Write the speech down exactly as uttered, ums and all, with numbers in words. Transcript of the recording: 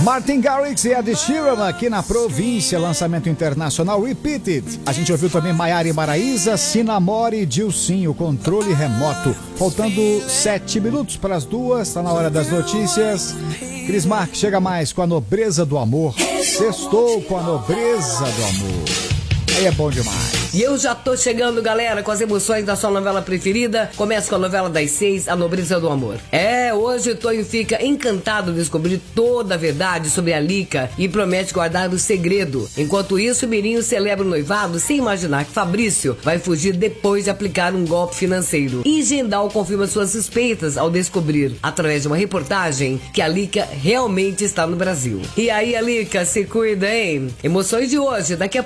Martin Garrix e Ed Sheeran aqui na província, lançamento internacional Repeat It. A gente ouviu também Maiara e Maraíza, Se Namore e Dilcinho, Controle Remoto. Faltando sete minutos para as duas, tá na hora das notícias. Cris Marques chega mais com a nobreza do amor. Sextou com a nobreza do amor. Aí é bom demais. E eu já tô chegando, galera, com as emoções da sua novela preferida. Começa com a novela das seis, A Nobreza do Amor. É, hoje o Tonho fica encantado de descobrir toda a verdade sobre a Lica e promete guardar o segredo. Enquanto isso, o Mirinho celebra o noivado sem imaginar que Fabrício vai fugir depois de aplicar um golpe financeiro. E Gendal confirma suas suspeitas ao descobrir, através de uma reportagem, que a Lica realmente está no Brasil. E aí, a Lica, se cuida, hein? Emoções de hoje, daqui a